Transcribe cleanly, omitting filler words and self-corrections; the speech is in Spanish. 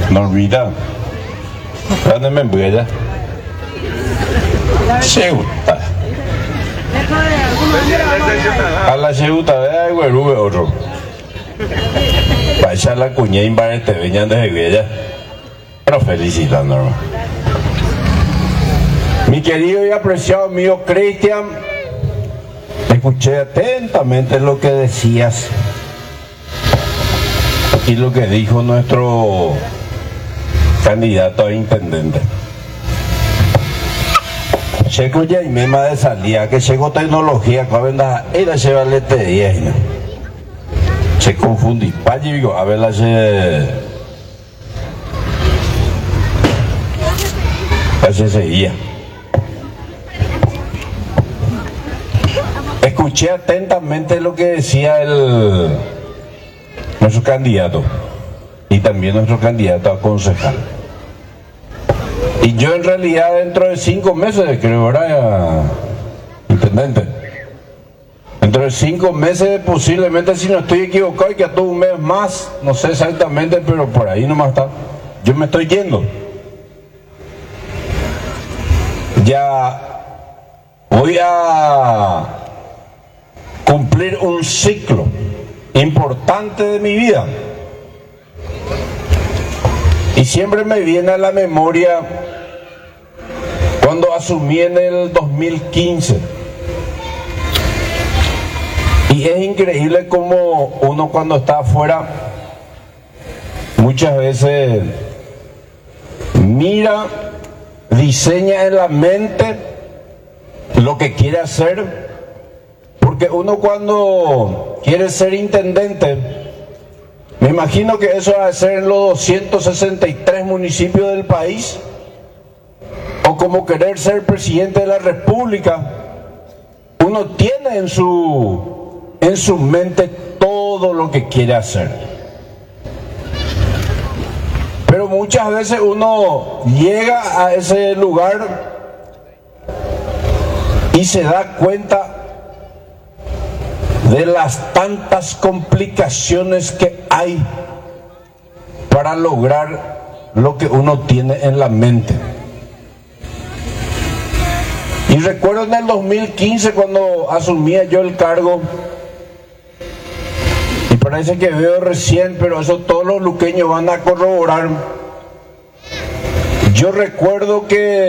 Normita, ¿dónde me voy allá? Ceuta. A la Ceuta, vea, güey, otro. Vaya la cuña y para este veñan de Guaya. Pero felicitando, hermano. Mi querido y apreciado amigo Cristian, escuché atentamente lo que decías y lo que dijo nuestro candidato a intendente. Checo ya y mema de salida, que checo tecnología, que venda, ella lleva LTE, ¿no? Se confundí, vaya y digo, a ver la se seguía. Escuché atentamente lo que decía nuestro candidato y también nuestro candidato a concejal. Y yo en realidad dentro de 5 meses, creo, ¿verdad, intendente? Dentro de 5 meses, posiblemente, si no estoy equivocado, y que a todo un mes más, no sé exactamente, pero por ahí nomás está. Yo me estoy yendo. Ya voy a cumplir un ciclo importante de mi vida. Y siempre me viene a la memoria cuando asumí en el 2015. Y es increíble como uno cuando está afuera muchas veces mira, diseña en la mente lo que quiere hacer, porque uno cuando quiere ser intendente, me imagino que eso va a ser en los 263 municipios del país, o como querer ser presidente de la República, uno tiene en su mente todo lo que quiere hacer. Pero muchas veces uno llega a ese lugar y se da cuenta de las tantas complicaciones que hay para lograr lo que uno tiene en la mente. Y recuerdo en el 2015 cuando asumía yo el cargo, y parece que veo recién, pero eso todos los luqueños van a corroborar. Yo recuerdo que